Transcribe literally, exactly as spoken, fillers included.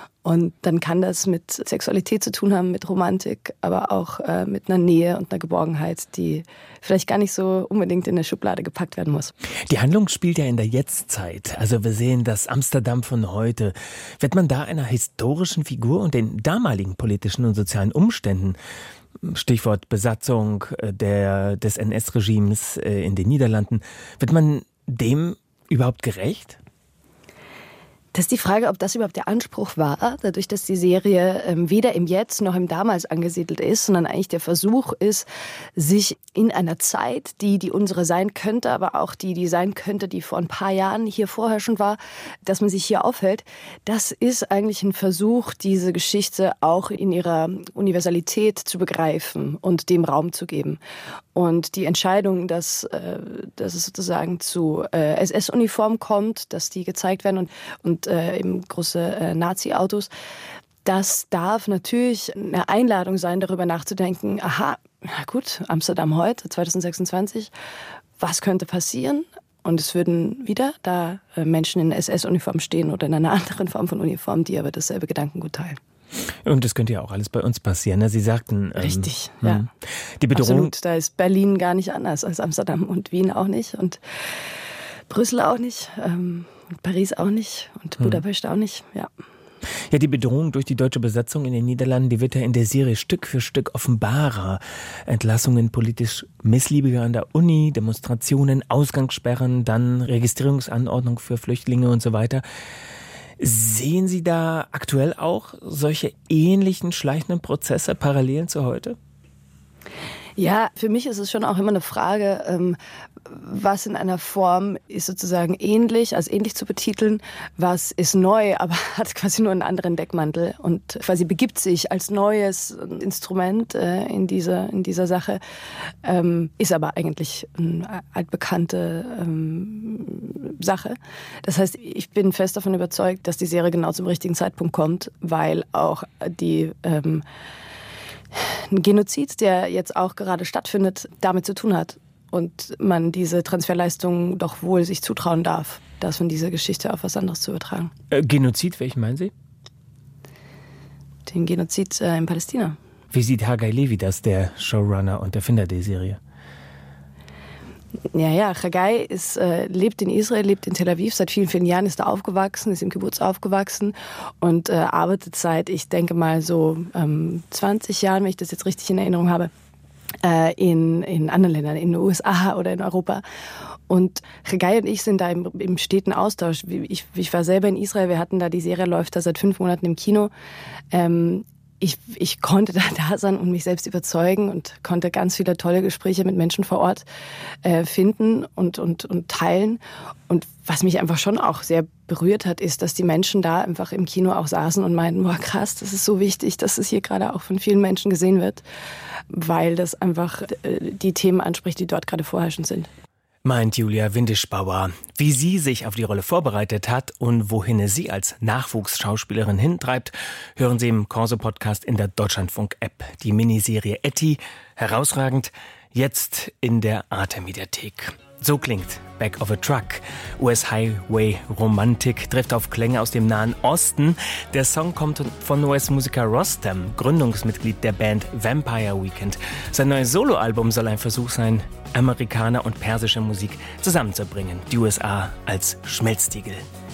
Und dann kann das mit Sexualität zu tun haben, mit Romantik, aber auch äh, mit einer Nähe und einer Geborgenheit, die vielleicht gar nicht so unbedingt in eine Schublade gepackt werden muss. Die Handlung spielt ja in der Jetztzeit. Also wir sehen das Amsterdam von heute. Wird man da einer historischen Figur und den damaligen politischen und sozialen Umständen, Stichwort Besatzung der, des N S-Regimes in den Niederlanden, wird man dem überhaupt gerecht? Das ist die Frage, ob das überhaupt der Anspruch war, dadurch, dass die Serie ähm, weder im Jetzt noch im Damals angesiedelt ist, sondern eigentlich der Versuch ist, sich in einer Zeit, die die unsere sein könnte, aber auch die, die sein könnte, die vor ein paar Jahren hier vorherrschend war, dass man sich hier aufhält. Das ist eigentlich ein Versuch, diese Geschichte auch in ihrer Universalität zu begreifen und dem Raum zu geben. Und die Entscheidung, dass, äh, dass es sozusagen zu äh, S S-Uniformen kommt, dass die gezeigt werden und, und äh, eben große äh, Nazi-Autos, das darf natürlich eine Einladung sein, darüber nachzudenken, aha, na gut, Amsterdam heute, zwanzig sechsundzwanzig, was könnte passieren? Und es würden wieder da äh, Menschen in S S-Uniform stehen oder in einer anderen Form von Uniform, die aber dasselbe Gedankengut teilen. Und das könnte ja auch alles bei uns passieren. Ne? Sie sagten... Ähm, Richtig, ja. Die Bedrohung... Absolut, da ist Berlin gar nicht anders als Amsterdam und Wien auch nicht und Brüssel auch nicht, ähm, und Paris auch nicht und Budapest hm. auch nicht, ja. Ja, die Bedrohung durch die deutsche Besatzung in den Niederlanden, die wird ja in der Serie Stück für Stück offenbarer. Entlassungen politisch Missliebiger an der Uni, Demonstrationen, Ausgangssperren, dann Registrierungsanordnung für Flüchtlinge und so weiter. Sehen Sie da aktuell auch solche ähnlichen schleichenden Prozesse, Parallelen zu heute? Ja, für mich ist es schon auch immer eine Frage, ähm, was in einer Form ist sozusagen ähnlich, als ähnlich zu betiteln, was ist neu, aber hat quasi nur einen anderen Deckmantel und quasi begibt sich als neues Instrument äh, in dieser in dieser Sache, ähm, ist aber eigentlich eine altbekannte ähm, Sache. Das heißt, ich bin fest davon überzeugt, dass die Serie genau zum richtigen Zeitpunkt kommt, weil auch die ähm, ein Genozid, der jetzt auch gerade stattfindet, damit zu tun hat. Und man diese Transferleistungen doch wohl sich zutrauen darf, das von dieser Geschichte auf was anderes zu übertragen. Äh, Genozid, welchen meinen Sie? Den Genozid äh, in Palästina. Wie sieht Hagai Levi das, der Showrunner und Erfinder der Serie? Ja, ja, Hagai ist, äh, lebt in Israel, lebt in Tel Aviv, seit vielen, vielen Jahren ist er aufgewachsen, ist im Kibbutz aufgewachsen und äh, arbeitet seit, ich denke mal so ähm, zwanzig Jahren, wenn ich das jetzt richtig in Erinnerung habe, äh, in, in anderen Ländern, in den U S A oder in Europa. Und Hagai und ich sind da im, im steten Austausch. Ich, ich war selber in Israel, wir hatten da, die Serie läuft da seit fünf Monaten im Kino. Ähm, Ich, ich konnte da da sein und mich selbst überzeugen und konnte ganz viele tolle Gespräche mit Menschen vor Ort äh, finden und, und, und teilen. Und was mich einfach schon auch sehr berührt hat, ist, dass die Menschen da einfach im Kino auch saßen und meinten, boah krass, das ist so wichtig, dass es hier gerade auch von vielen Menschen gesehen wird, weil das einfach äh, die Themen anspricht, die dort gerade vorherrschend sind. Meint Julia Windischbauer. Wie sie sich auf die Rolle vorbereitet hat und wohin es sie als Nachwuchsschauspielerin hintreibt, hören Sie im Corso-Podcast in der Deutschlandfunk-App. Die Miniserie Etty, herausragend, jetzt in der Arte-Mediathek. So klingt Back of a Truck. U S-Highway-Romantik trifft auf Klänge aus dem Nahen Osten. Der Song kommt von U S-Musiker Rostam, Gründungsmitglied der Band Vampire Weekend. Sein neues Soloalbum soll ein Versuch sein, Amerikaner und persische Musik zusammenzubringen. Die U S A als Schmelztiegel.